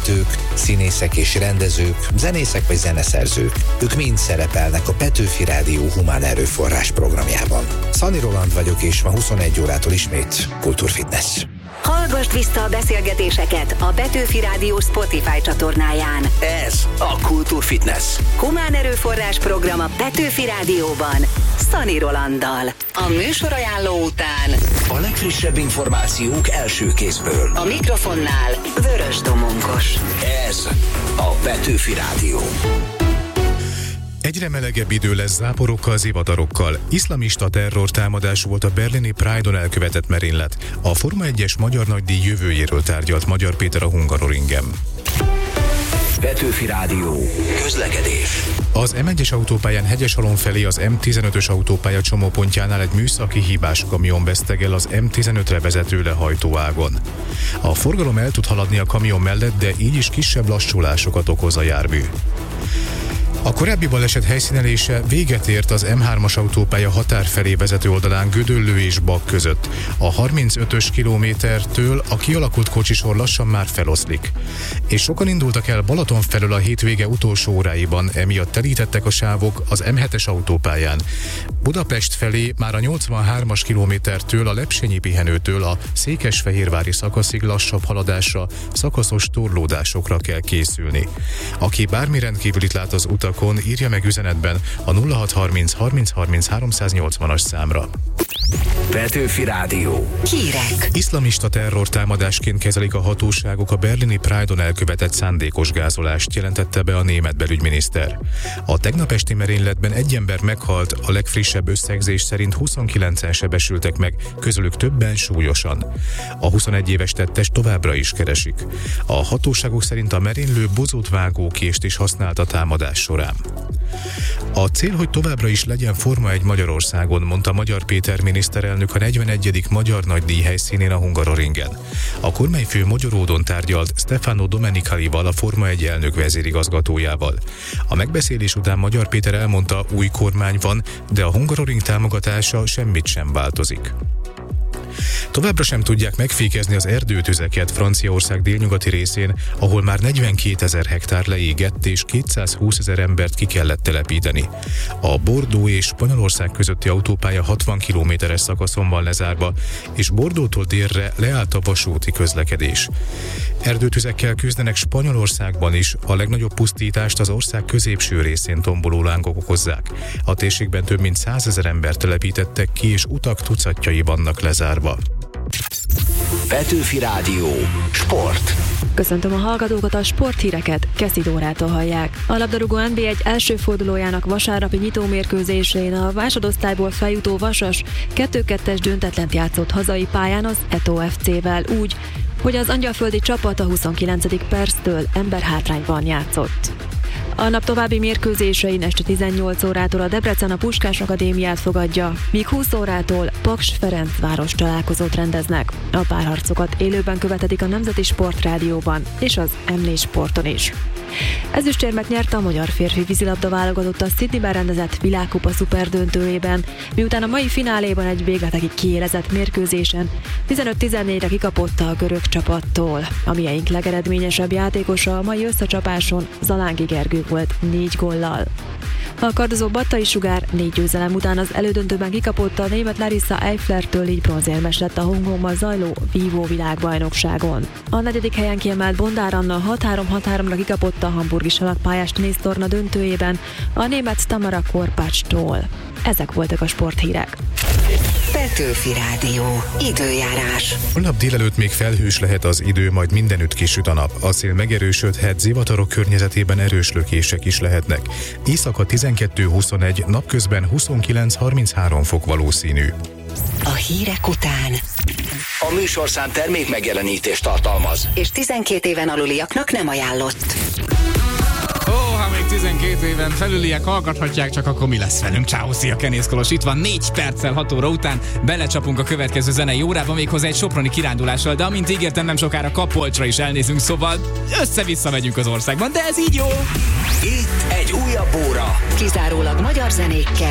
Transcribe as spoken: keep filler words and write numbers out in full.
vezetők, színészek és rendezők, zenészek vagy zeneszerzők. Ők mind szerepelnek a Petőfi Rádió humán erőforrás programjában. Szani Roland vagyok, és ma huszonegy órától ismét Kultúrfitness. Hallgasd vissza a beszélgetéseket a Petőfi Rádió Spotify csatornáján. Ez a Kultúrfitness. Humán erőforrás program a Petőfi Rádióban, Szani Rolanddal. A műsorajánló után a legfrissebb információk első kézből. A mikrofonnál Vörös Domonkos. Ez a Petőfi Rádió. Egyre melegebb idő lesz záporokkal, zivatarokkal. Iszlamista terrortámadás volt a berlini Pride-on elkövetett merénylet. A Forma egyes magyar nagydíj jövőjéről tárgyalt Magyar Péter a Hungaroringen. Petőfi Rádió. Közlekedés. Az em egyes autópályán Hegyesalon felé az em tizenötös autópálya csomópontjánál egy műszaki hibás kamion vesztegel az em tizenötre vezető lehajtóágon. A forgalom el tud haladni a kamion mellett, de így is kisebb lassulásokat okoz a jármű. A korábbi baleset helyszínelése véget ért az em hármas autópálya határ felé vezető oldalán Gödöllő és Bak között. A harmincötös kilométertől a kialakult kocsisor lassan már feloszlik. És sokan indultak el Balaton felől a hétvége utolsó óráiban, emiatt telítettek a sávok az em hetes autópályán. Budapest felé már a nyolcvanhármas kilométertől a Lepsényi pihenőtől a székesfehérvári szakaszig lassabb haladásra, szakaszos torlódásokra kell készülni. Aki bármi rendkívülit lát az utakon, írja meg üzenetben a nulla hat harminc harminc harminc háromszáznyolcvanas számra. Petőfi Rádió. Hírek. Iszlamista terrortámadásként kezelik a hatóságok a berlini Pride-on elkövetett szándékos gázolást, jelentette be a német belügyminiszter. A tegnap esti merényletben egy ember meghalt, a legfrissebb összegzés szerint huszonkilencen sebesültek meg, közülük többen súlyosan. A huszonegy éves tettest továbbra is keresik. A hatóságok szerint a merénylő bozót vágókést is használt a támadás során. A cél, hogy továbbra is legyen Forma egy Magyarországon, mondta Magyar Péter miniszterelnök a negyvenegyedik Magyar Nagydíj helyszínén a Hungaroringen. A kormányfő Mogyoródon tárgyalt Stefano Domenicalival, a Forma egy elnök vezérigazgatójával. A megbeszélés után Magyar Péter elmondta, új kormány van, de a Hungaroring támogatása semmit sem változik. Továbbra sem tudják megfékezni az erdőtüzeket Franciaország délnyugati részén, ahol már negyvenkétezer hektár leégett és kétszázhúszezer embert ki kellett telepíteni. A Bordeaux és Spanyolország közötti autópálya hatvan kilométeres szakaszon van lezárva, és Bordeauxtól délre leállt a vasúti közlekedés. Erdőtüzekkel küzdenek Spanyolországban is, a legnagyobb pusztítást az ország középső részén tomboló lángok okozzák. A térségben több mint százezer embert telepítettek ki, és utak tucatjai vannak lezárva. Petőfi Rádió. Sport. Köszöntöm a hallgatókat, a sporthíreket Keszi Dórától hallják. A labdarúgó en bé egy első fordulójának vasárnapi nyitómérkőzésén a másodosztályból feljutó Vasas kettő kettes döntetlent játszott hazai pályán az Eto ef cé-vel úgy, hogy az angyalföldi csapat a huszonkilencedik perctől emberhátrányban játszott. A nap további mérkőzésein este tizennyolc órától a Debrecen a Puskás Akadémiát fogadja, míg húsz órától Paks Ferencváros találkozót rendeznek. A párharcokat élőben követhetik a Nemzeti Sportrádióban és az em négy Sporton is. Ezüstérmet nyert a magyar férfi vízilabda válogatott a Sydneyben rendezett világkupa szuperdöntőjében, miután a mai fináléban egy végletekig kiélezett mérkőzésen tizenöt tizennégyre kikapott a görög csapattól. A mieink legeredményesebb játékosa a mai összecsapáson Zalángi Gergő volt négy góllal. A kardozó Battai Sugár négy győzelem után az elődöntőben kikapott a német Larissa Eiflertől, így bronzérmes lett a Hongkongban zajló vívó világbajnokságon. A negyedik helyen kiemelt Bondár Anna hat három hat háromra kikapott a hamburgi salakpályás tenisztorna döntőjében a német Tamara Korpácstól. Ezek voltak a sporthírek. Petőfi Rádió. Időjárás. Holnap délelőtt még felhős lehet az idő, majd mindenütt kisüt a nap. A szél megerősödhet, zivatarok környezetében erős lökések is lehetnek. Éjszaka tizenkettő huszonegy, napközben huszonkilenc harminchárom fok valószínű. A hírek után A műsorszám termék megjelenítést tartalmaz, és tizenkét éven aluliaknak nem ajánlott. Ó, ha még tizenkét éven felüliek hallgathatják, csak akkor mi lesz velünk? Csáó, szia, Kenész Kolos itt van, négy perccel hat óra után belecsapunk a következő zenei órába, méghozzá egy soproni kirándulással, de amint ígértem, nem sokára Kapolcsra is elnézünk, szóval össze-vissza megyünk az országban, de ez így jó! Itt egy újabb óra, kizárólag magyar zenékkel.